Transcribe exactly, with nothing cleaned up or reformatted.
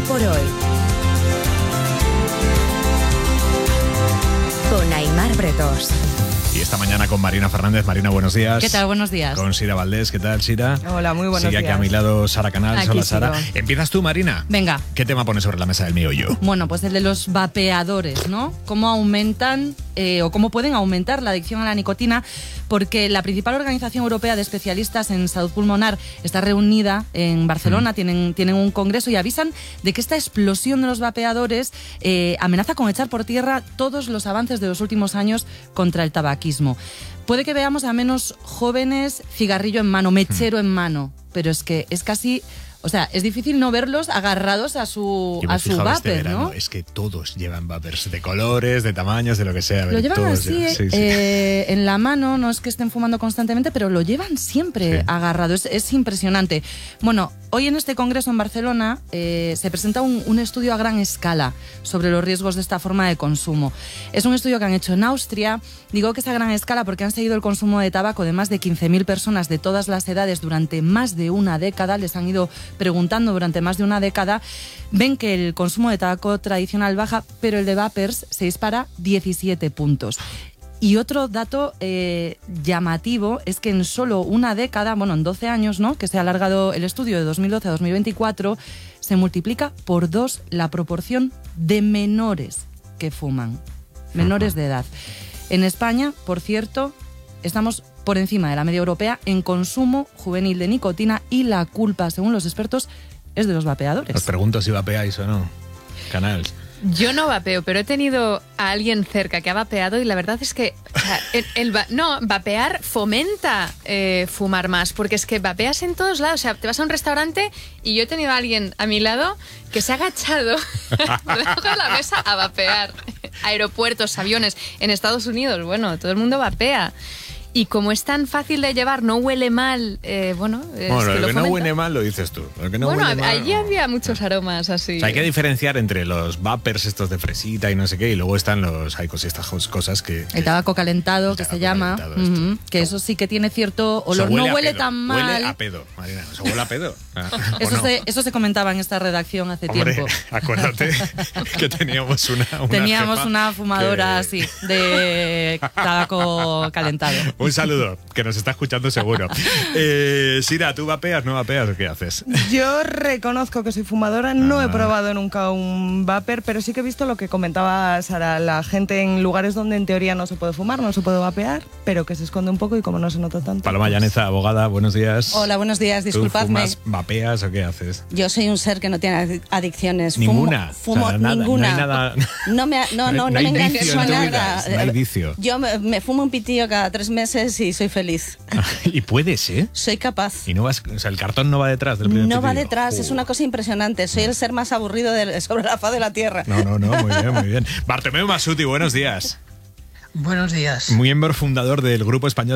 por hoy. Con Aimar Bretos. Y esta mañana con Marina Fernández. Marina, buenos días. ¿Qué tal? Buenos días. Con Sira Valdés. ¿Qué tal, Sira? Hola, muy buenos Sigue días. aquí a mi lado Sara Canals. Aquí Hola, Sara. sigo. ¿Empiezas tú, Marina? Venga. ¿Qué tema pones sobre la mesa del mío yo? Bueno, pues el de los vapeadores, ¿no? Cómo aumentan eh, o cómo pueden aumentar la adicción a la nicotina, porque la principal organización europea de especialistas en salud pulmonar está reunida en Barcelona, mm. tienen, tienen un congreso y avisan de que esta explosión de los vapeadores eh, amenaza con echar por tierra todos los avances de los últimos años contra el tabaquismo. Puede que veamos a menos jóvenes cigarrillo en mano, mechero en mano, pero es que es casi... O sea, es difícil no verlos agarrados a su, a su vapor, este ¿no? Es que todos llevan vapers de colores, de tamaños, de lo que sea. Lo llevan todos así, llevan. Sí, sí. Eh, en la mano, no es que estén fumando constantemente, pero lo llevan siempre sí. agarrado. Es, es impresionante. Bueno, hoy en este congreso en Barcelona eh, se presenta un, un estudio a gran escala sobre los riesgos de esta forma de consumo. Es un estudio que han hecho en Austria. Digo que es a gran escala porque han seguido el consumo de tabaco de más de quince mil personas de todas las edades durante más de una década. Les han ido preguntando durante más de una década. Ven que el consumo de tabaco tradicional baja, pero el de vapers se dispara diecisiete puntos. Y otro dato eh, llamativo es que en solo una década, bueno, en doce años, ¿no?, que se ha alargado el estudio de dos mil doce a dos mil veinticuatro, se multiplica por dos la proporción de menores que fuman, menores de edad. En España, por cierto, estamos por encima de la media europea en consumo juvenil de nicotina y la culpa, según los expertos, es de los vapeadores. Os pregunto si vapeáis o no. Canals. Yo no vapeo, pero he tenido a alguien cerca que ha vapeado y la verdad es que o sea, el, el va, no, vapear fomenta eh, fumar más, porque es que vapeas en todos lados. O sea, te vas a un restaurante y yo he tenido a alguien a mi lado que se ha agachado debajo de la mesa a vapear. Aeropuertos, aviones, en Estados Unidos, bueno, todo el mundo vapea. Y como es tan fácil de llevar, no huele mal, eh, bueno... Bueno, es que lo lo que no fomenta. huele mal lo dices tú. Lo que no bueno, huele mal, allí no. había muchos aromas así. O sea, hay que diferenciar entre los vapers estos de fresita y no sé qué, y luego están los... Hay cosas, estas cosas que... que el tabaco calentado, el que tabaco se llama, calentado, uh-huh, que eso sí que tiene cierto olor. Huele no huele pedo, tan mal. Huele a pedo, Marina. O sea, huele a pedo. Eso, no? se, eso se comentaba en esta redacción hace Hombre, tiempo. acuérdate que teníamos una, una Teníamos jefa una fumadora que... así, de tabaco calentado. Un saludo, que nos está escuchando seguro. Eh, Sira, ¿tú vapeas, no vapeas o qué haces? Yo reconozco que soy fumadora, no he probado nunca un vapor, pero sí que he visto lo que comentaba Sara, la gente en lugares donde en teoría no se puede fumar, no se puede vapear, pero que se esconde un poco y como no se nota tanto. Paloma pues... Llaneza, abogada, buenos días. Hola, buenos días, disculpadme. ¿Tú fumas, vapeas o qué haces? Yo soy un ser que no tiene adicciones. Ninguna. Fumo, fumo o sea, nada, ninguna. No hay nada. No me, no, no, no, no me indicio engancho a en tu nada. vida, no hay vicio. Yo me, me fumo un pitillo cada tres meses y soy feliz. Y puedes, ¿eh? Soy capaz. Y no vas, o sea, el cartón no va detrás del primer No pitillo. va detrás, Oh. es una cosa impresionante. Soy el ser más aburrido de, sobre la faz de la tierra. No, no, no, muy bien, muy bien. Bartomeu Masuti, buenos días. Buenos días. Miembro fundador del Grupo Español